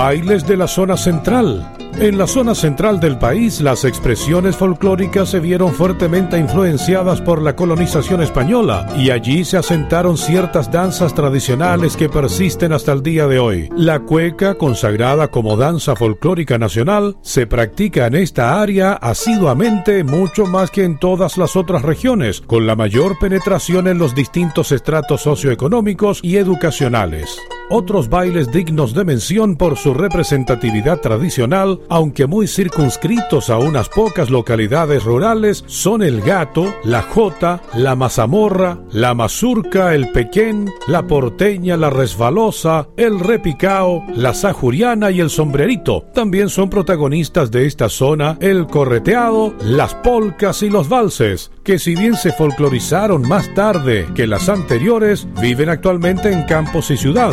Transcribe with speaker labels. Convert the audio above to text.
Speaker 1: Bailes de la zona central. En la zona central del país, las expresiones folclóricas se vieron fuertemente influenciadas por la colonización española y allí se asentaron ciertas danzas tradicionales que persisten hasta el día de hoy. La cueca, consagrada como danza folclórica nacional, se practica en esta área asiduamente mucho más que en todas las otras regiones, con la mayor penetración en los distintos estratos socioeconómicos y educacionales. Otros bailes dignos de mención por su representatividad tradicional, aunque muy circunscritos a unas pocas localidades rurales, son el gato, la jota, la mazamorra, la mazurca, el pequén, la porteña, la resbalosa, el repicao, la sajuriana y el sombrerito. También son protagonistas de esta zona el correteado, las polcas y los valses, que si bien se folclorizaron más tarde que las anteriores, viven actualmente en campos y ciudad.